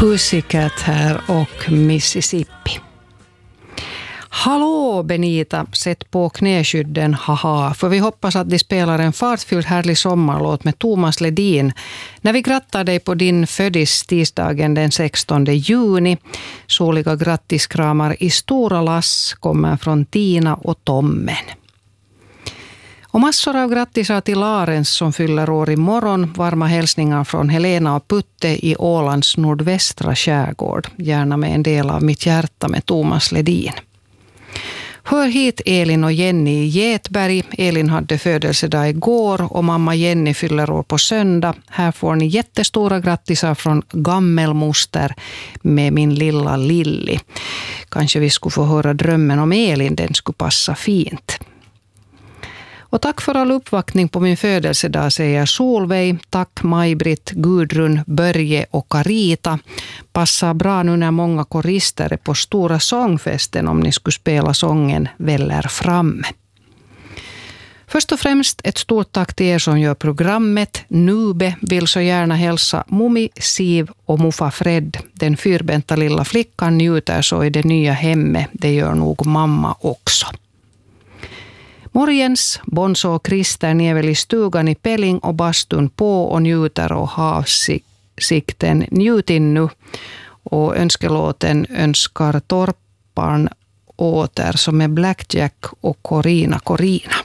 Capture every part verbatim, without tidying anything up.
Pussycat här och Mississippi. Hallå Benita, sätt på knäskydden, haha, för vi hoppas att de spelar en fartfylld härlig sommarlåt med Thomas Ledin när vi grattar dig på din födis tisdagen den sextonde juni. Soliga grattiskramar i stora lass kommer från Tina och Tommen. Och massor av grattisar till Larens som fyller år imorgon. Varma hälsningar från Helena och Putte i Ålands nordvästra skärgård. Gärna med en del av mitt hjärta med Thomas Ledin. Hör hit Elin och Jenny i Getberg. Elin hade födelsedag igår och mamma Jenny fyller år på söndag. Här får ni jättestora grattisar från gammelmoster med min lilla Lilli. Kanske vi skulle få höra drömmen om Elin, den skulle passa fint. Och tack för all uppvaktning på min födelsedag säger Solveig. Tack Maj-Britt, Gudrun, Börje och Karita. Passar bra nu när många korister är på stora sångfesten om ni skulle spela sången Väller fram. Först och främst ett stort tack till er som gör programmet. Nube vill så gärna hälsa Mummi, Siv och Muffa Fred. Den fyrbenta lilla flickan njuter så i det nya hemmet. Det gör nog mamma också. Morgens, Bonso och Krister är väl i stugan i Pelling och bastun på och njuter och havsikten. Njutin nu och önskelåten önskar Torparn åter som är Blackjack och Corina Corina.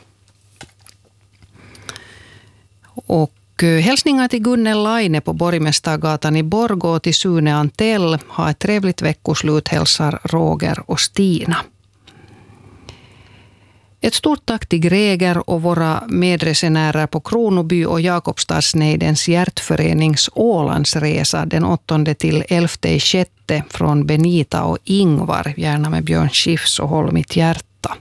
Och hälsningar till Gunnel Laine på Borgmästargatan i Borgå och till Sune Antell. Ha ett trevligt veckoslut, hälsar Roger och Stina. Ett stort tack till Greger och våra medresenärer på Kronoby och Jakobstadsnejdens hjärtförenings Ålandsresa den åttonde till elfte i sjätte från Benita och Ingvar, gärna med Björn Schiffs och Håll mitt hjärta.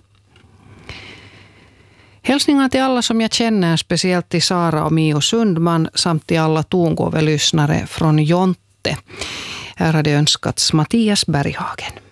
Hälsningar till alla som jag känner, speciellt till Sara och Mio Sundman samt till alla tongåvelyssnare från Jonte. Här hade önskats Mattias Berghagen.